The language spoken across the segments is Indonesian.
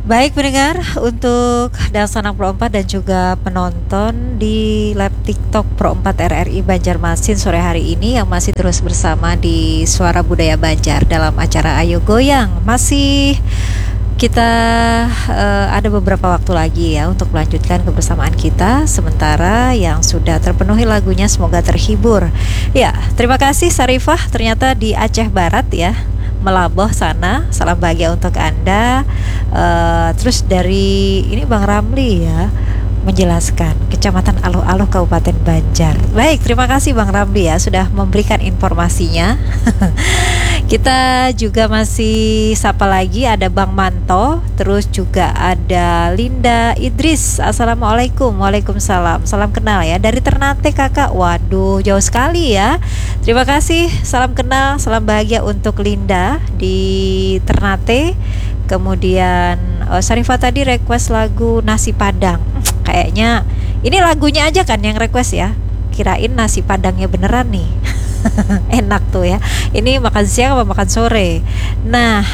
Baik pendengar, untuk Dasanak Pro 4 dan juga penonton di live TikTok Pro 4 RRI Banjarmasin sore hari ini yang masih terus bersama di Suara Budaya Banjar dalam acara Ayo Goyang. Masih kita ada beberapa waktu lagi ya untuk melanjutkan kebersamaan kita. Sementara yang sudah terpenuhi lagunya semoga terhibur. Ya, terima kasih Sarifah, ternyata di Aceh Barat ya, Melaboh sana. Salam bahagia untuk Anda. Terus dari ini Bang Ramli ya menjelaskan Kecamatan Aluh-Aluh Kabupaten Banjar. Baik, terima kasih Bang Ramli ya sudah memberikan informasinya. Kita juga masih sapa lagi, ada Bang Manto, terus juga ada Linda Idris. Assalamualaikum. Waalaikumsalam. Salam kenal ya dari Ternate Kakak. Waduh, jauh sekali ya. Terima kasih. Salam kenal, salam bahagia untuk Linda di Ternate. Kemudian Sarifah tadi request lagu Nasi Padang. Kayaknya ini lagunya aja kan yang request ya. Kirain nasi padangnya beneran nih. Enak tuh ya. Ini makan siang apa makan sore. Nah,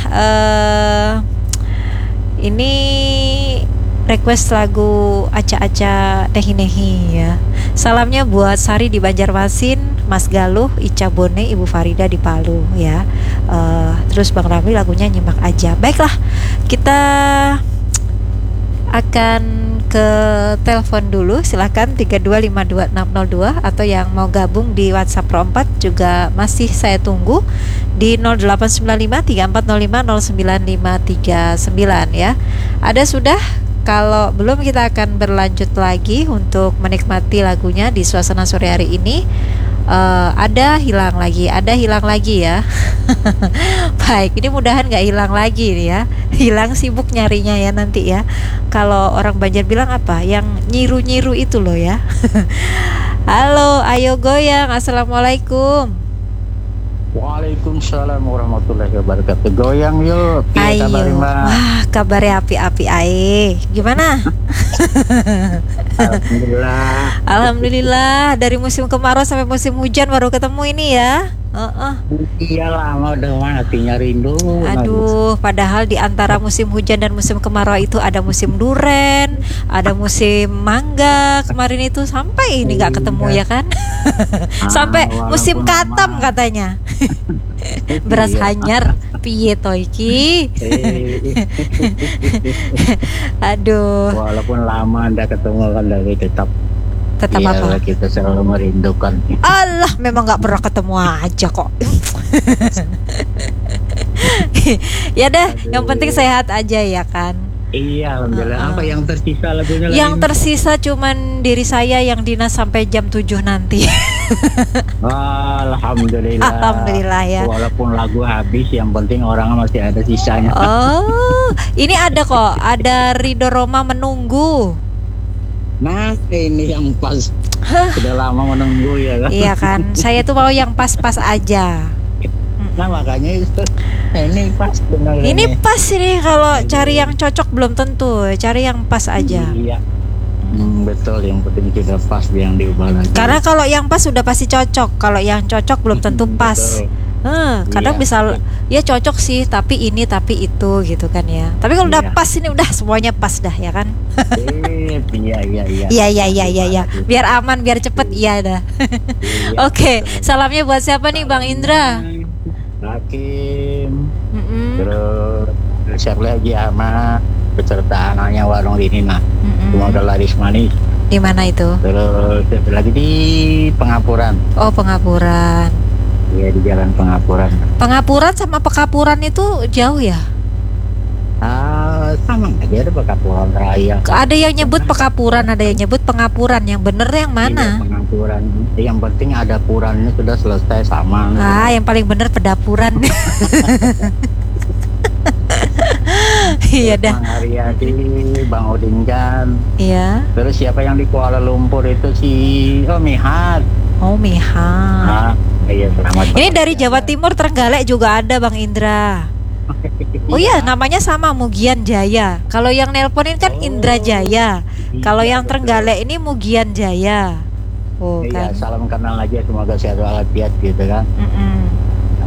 ini request lagu Aca-Aca Nehi-Nehi ya. Salamnya buat Sari di Banjarmasin, Mas Galuh, Ica Bone, Ibu Farida di Palu ya. Terus Bang Ramli lagunya nyimak aja. Baiklah, kita akan ke telepon dulu. Silakan 3252602 atau yang mau gabung di WhatsApp Pro 4 juga masih saya tunggu di 0895 340509539 ya. Ada sudah? Kalau belum kita akan berlanjut lagi untuk menikmati lagunya di suasana sore hari ini. Ada hilang lagi ya. Baik, ini mudahan gak hilang lagi nih ya. Hilang sibuk nyarinya ya nanti ya. Kalau orang Banjar bilang apa? Yang nyiru-nyiru itu loh ya. Halo, ayo goyang. Assalamualaikum. Waalaikumsalam warahmatullahi wabarakatuh. Goyang yuk. Ayo. Wah, kabarnya api-api ae. Gimana? Alhamdulillah. Alhamdulillah, dari musim kemarau sampai musim hujan baru ketemu ini ya. Iya lama udah matinya rindu. Aduh, padahal di antara musim hujan dan musim kemarau itu ada musim duren, ada musim mangga. Kemarin itu sampai ini nggak ketemu ya kan? Sampai musim katam katanya. Beras hanyar piye to iki? Aduh. Walaupun lama anda ketemu kan lagi tetap apa? Kita selalu merindukan. Allah, memang nggak pernah ketemu aja kok. Ya deh, yang penting sehat aja ya kan. Iya, alhamdulillah. Apa yang tersisa lagunya? Yang tersisa cuman diri saya yang dinas sampai jam 7 nanti. Alhamdulillah. Alhamdulillah ya. Walaupun lagu habis, yang penting orang masih ada sisanya. Oh, ini ada kok, ada Ridho Roma Menunggu. Nah, ini yang pas. Sudah lama menunggu ya kan. Iya kan, saya tuh mau yang pas-pas aja. Nah makanya itu ini pas benar. Ini pas ini, kalau cari yang cocok belum tentu, cari yang pas aja. Iya. Betul, yang penting sudah pas yang diubah lagi. Karena kalau yang pas sudah pasti cocok, kalau yang cocok belum tentu pas. Kadang bisa ya cocok sih, tapi ini tapi itu gitu kan ya. Tapi kalau udah pas ini udah semuanya pas dah ya kan. Iya. Biar aman, biar cepet iya dah. Oke, salamnya buat siapa nih Bang Indra? Hakim. Terus siapa lagi sama beserta anaknya warung ini nah. Semoga laris manis. Di mana itu? Terus siapa lagi di Pengapuran. Oh, Pengapuran. Iya, di Jalan Pengapuran. Pengapuran sama Pekapuran itu jauh ya? Sama aja, ada Pekapuran Raya. Ada yang nyebut Pekapuran, ada yang nyebut Pengapuran. Yang bener yang mana? Iya, Pengapuran. Yang penting ada purannya sudah selesai sama. Yang paling bener pedapuran. Iya dah. Bang Haryadi, Bang Odingan. Iya. Terus siapa yang di Kuala Lumpur itu si Mihat. Oh, Mihat. Iya, selamat. Ini dari Jawa Timur Trenggalek juga ada Bang Indra. Oh iya, namanya sama, Mugian Jaya. Kalau yang nelponin kan Indra Jaya. Kalau yang Trenggalek ini Mugian Jaya. Oh iya, kan. salam kenal aja, semoga sehat walafiat gitu kan.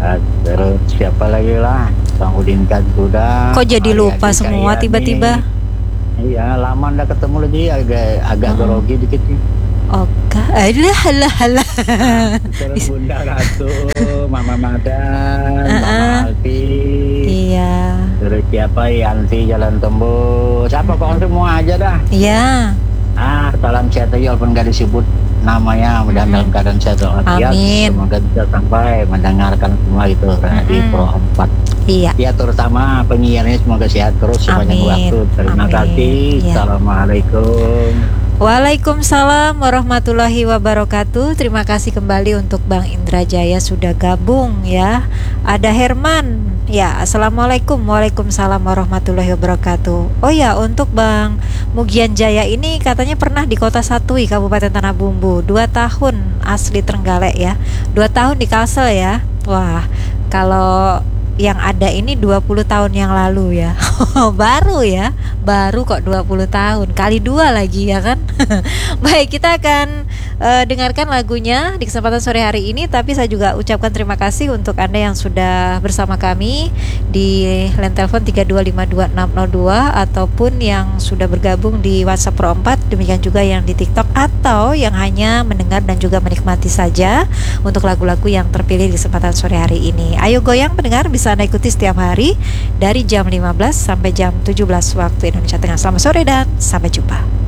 Terus siapa lagi lah? Bang Udin kan sudah. Kok jadi Maria lupa semua Dikayani. tiba-tiba? Iya, lama ndak ketemu lagi, agak grogi dikit nih. Oke, alah. Terus Bunda Ratu, Mama Madan, Mama Alfi, Iya, terus siapa Yanti Jalan Tembus, siapa kawan semua aja dah. iya. Salam sehat aja walaupun gak disebut namanya, mudah dalam keadaan sehat walafiat. Amin. Semoga bisa sampai mendengarkan semua itu di Pro 4. Iya. Ya, terutama penyiarnya semoga sehat terus sepanjang Amin. waktu. Terima Amin. kasih. Ya. Assalamualaikum. Waalaikumsalam warahmatullahi wabarakatuh. Terima kasih kembali untuk Bang Indra Jaya sudah gabung ya. Ada Herman. Ya, assalamualaikum. Waalaikumsalam warahmatullahi wabarakatuh. Oh ya, untuk Bang Mugian Jaya ini katanya pernah di Kota Satui, Kabupaten Tanah Bumbu. 2 tahun asli Trenggalek ya. 2 tahun di Kalsel ya. Wah, kalau yang ada ini 20 tahun yang lalu ya. Baru ya, baru kok 20 tahun kali 2 lagi ya kan. Baik, kita akan dengarkan lagunya di kesempatan sore hari ini. Tapi saya juga ucapkan terima kasih untuk Anda yang sudah bersama kami di line telepon 3252602 ataupun yang sudah bergabung di WhatsApp Pro 4. Demikian juga yang di TikTok atau yang hanya mendengar dan juga menikmati saja untuk lagu-lagu yang terpilih di kesempatan sore hari ini. Ayo goyang pendengar, bisa Anda ikuti setiap hari dari jam 15 sampai jam 17 waktu Indonesia Tengah. Selamat sore dan sampai jumpa.